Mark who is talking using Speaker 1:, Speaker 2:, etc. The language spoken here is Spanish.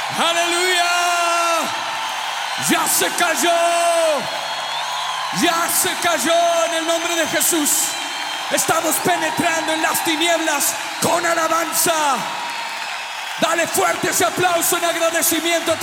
Speaker 1: Aleluya. Ya se cayó. Ya se cayó en el nombre de Jesús. Estamos penetrando en las tinieblas con alabanza. Dale fuerte ese aplauso en agradecimiento.